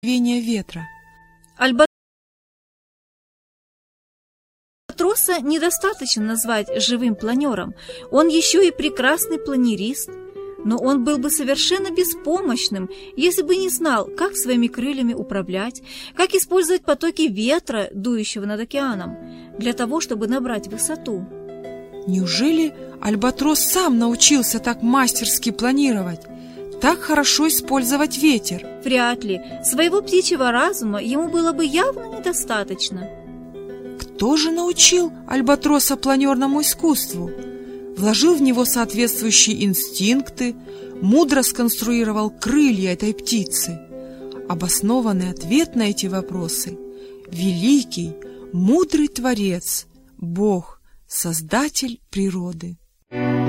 ветра. Альбатроса недостаточно назвать живым планером. Он еще и прекрасный планерист. Но он был бы совершенно беспомощным, если бы не знал, как своими крыльями управлять, как использовать потоки ветра, дующего над океаном, для того, чтобы набрать высоту. Неужели Альбатрос сам научился так мастерски планировать, так хорошо использовать ветер? Вряд ли. Своего птичьего разума ему было бы явно недостаточно. Кто же научил Альбатроса планерному искусству? Вложил в него соответствующие инстинкты, мудро сконструировал крылья этой птицы. Обоснованный ответ на эти вопросы — великий, мудрый Творец, Бог, Создатель природы.